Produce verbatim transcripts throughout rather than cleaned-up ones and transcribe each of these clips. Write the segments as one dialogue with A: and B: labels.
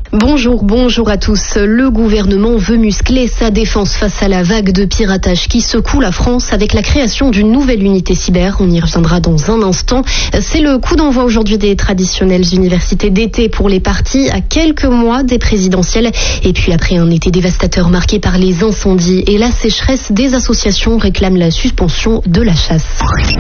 A: Bonjour, bonjour à tous. Le gouvernement veut muscler sa défense face à la vague de piratage qui secoue la France avec la création d'une nouvelle unité cyber. On y reviendra dans un instant. C'est le coup d'envoi aujourd'hui des traditionnelles universités d'été pour les partis à quelques mois des présidentielles. Et puis après un été dévastateur marqué par les incendies et la sécheresse, des associations réclament la suspension de la chasse.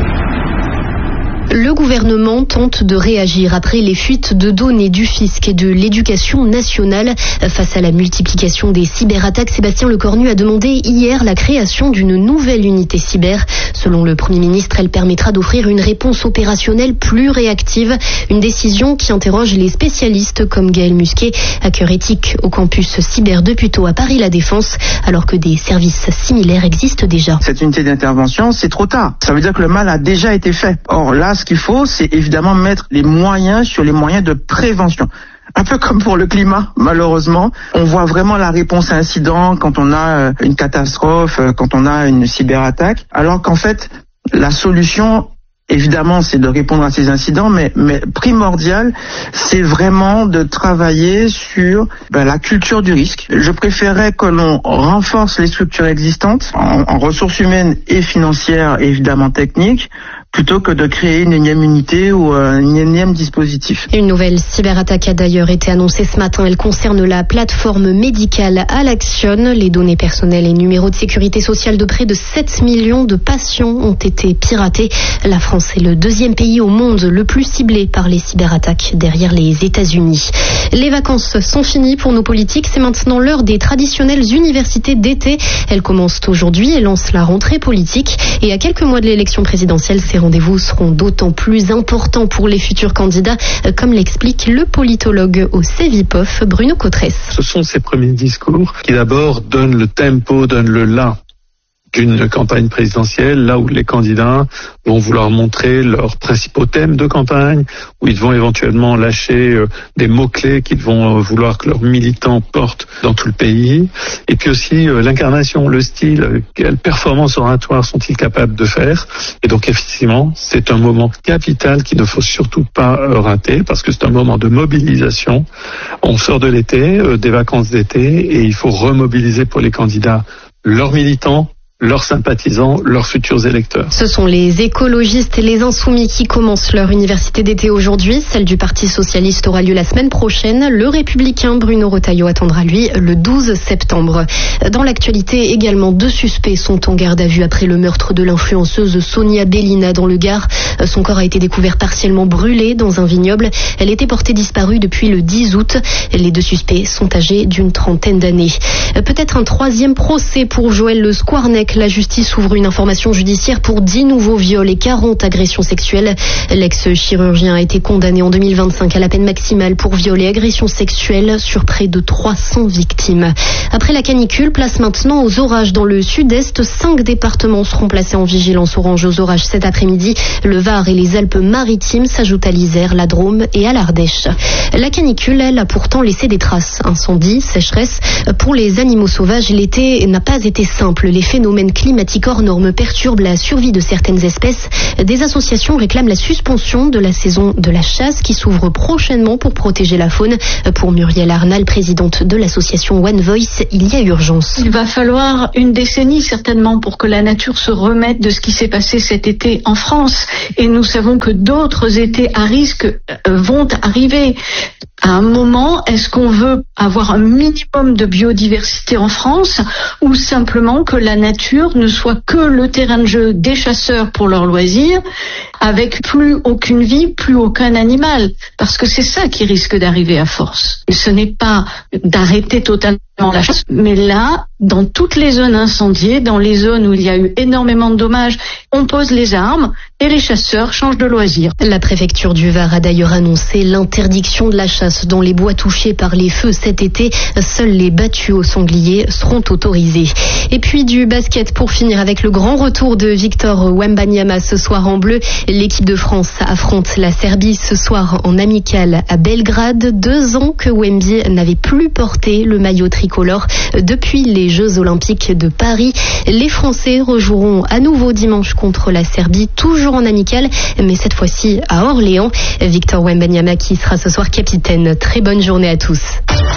A: Le gouvernement tente de réagir après les fuites de données du fisc et de l'éducation nationale. Face à la multiplication des cyberattaques, Sébastien Lecornu a demandé hier la création d'une nouvelle unité cyber. Selon le Premier ministre, elle permettra d'offrir une réponse opérationnelle plus réactive. Une décision qui interroge les spécialistes comme Gaël Musquet, hacker éthique au campus cyber de Puteaux à Paris La Défense, alors que des services similaires existent déjà.
B: Cette unité d'intervention, c'est trop tard. Ça veut dire que le mal a déjà été fait. Or là, ce qu'il faut, c'est évidemment mettre les moyens sur les moyens de prévention. Un peu comme pour le climat, malheureusement. On voit vraiment la réponse à incident quand on a une catastrophe, quand on a une cyberattaque, alors qu'en fait, la solution, évidemment, c'est de répondre à ces incidents, mais, mais primordial, c'est vraiment de travailler sur ben, la culture du risque. Je préférerais que l'on renforce les structures existantes en, en ressources humaines et financières, et évidemment techniques, plutôt que de créer une énième unité ou un énième dispositif.
A: Une nouvelle cyberattaque a d'ailleurs été annoncée ce matin. Elle concerne la plateforme médicale Alaxion. Les données personnelles et numéros de sécurité sociale de près de sept millions de patients ont été piratés. La France est le deuxième pays au monde le plus ciblé par les cyberattaques, derrière les États-Unis. Les vacances sont finies pour nos politiques. C'est maintenant l'heure des traditionnelles universités d'été. Elles commencent aujourd'hui et lancent la rentrée politique. Et à quelques mois de l'élection présidentielle, ces rendez-vous seront d'autant plus importants pour les futurs candidats, comme l'explique le politologue au Cevipof, Bruno Cotresse.
C: Ce sont ces premiers discours qui d'abord donnent le tempo, donnent le là d'une campagne présidentielle, là où les candidats vont vouloir montrer leurs principaux thèmes de campagne, où ils vont éventuellement lâcher euh, des mots-clés qu'ils vont euh, vouloir que leurs militants portent dans tout le pays. Et puis aussi euh, l'incarnation, le style, euh, quelle performance oratoire sont-ils capables de faire. Et donc effectivement, c'est un moment capital qu'il ne faut surtout pas euh, rater, parce que c'est un moment de mobilisation. On sort de l'été, euh, des vacances d'été, et il faut remobiliser pour les candidats leurs militants, leurs sympathisants, leurs futurs électeurs.
A: Ce sont les écologistes et les insoumis qui commencent leur université d'été aujourd'hui. Celle du Parti socialiste aura lieu la semaine prochaine. Le républicain Bruno Retailleau attendra, lui, le douze septembre. Dans l'actualité également, deux suspects sont en garde à vue après le meurtre de l'influenceuse Sonia Bellina dans le Gard. Son corps a été découvert partiellement brûlé dans un vignoble. Elle était portée disparue depuis le dix août. Les deux suspects sont âgés d'une trentaine d'années. Peut-être un troisième procès pour Joël Le Squarnec. La justice ouvre une information judiciaire pour dix nouveaux viols et quarante agressions sexuelles. L'ex-chirurgien a été condamné en deux mille vingt-cinq à la peine maximale pour viol et agressions sexuelles sur près de trois cents victimes. Après la canicule, place maintenant aux orages dans le sud-est. Cinq départements seront placés en vigilance orange aux orages cet après-midi. Le Var et les Alpes-Maritimes s'ajoutent à l'Isère, la Drôme et à l'Ardèche. La canicule, elle, a pourtant laissé des traces. Incendies, sécheresse. Pour les animaux sauvages, l'été n'a pas été simple. Les phénomènes climatiques hors normes perturbent la survie de certaines espèces. Des associations réclament la suspension de la saison de la chasse qui s'ouvre prochainement pour protéger la faune. Pour Muriel Arnal, présidente de l'association One Voice, il y a urgence.
D: Il va falloir une décennie certainement pour que la nature se remette de ce qui s'est passé cet été en France. Et nous savons que d'autres étés à risque vont arriver. À un moment, est-ce qu'on veut avoir un minimum de biodiversité en France ou simplement que la nature ne soit que le terrain de jeu des chasseurs pour leurs loisirs, avec plus aucune vie, plus aucun animal? Parce que c'est ça qui risque d'arriver à force. Et ce n'est pas d'arrêter totalement la chasse, mais là, dans toutes les zones incendiées, dans les zones où il y a eu énormément de dommages, on pose les armes et les chasseurs changent de loisirs.
A: La préfecture du Var a d'ailleurs annoncé l'interdiction de la chasse dans les bois touchés par les feux cet été. Seuls les battus au sanglier seront autorisés. Et puis du basket pour finir avec le grand retour de Victor Wembanyama ce soir en bleu. L'équipe de France affronte la Serbie ce soir en amical à Belgrade. Deux ans que Wemby n'avait plus porté le maillot tricolore depuis les Jeux Olympiques de Paris. Les Français rejoueront à nouveau dimanche contre la Serbie, toujours en amical, mais cette fois-ci à Orléans. Victor Wembanyama qui sera ce soir capitaine. Très bonne journée à tous.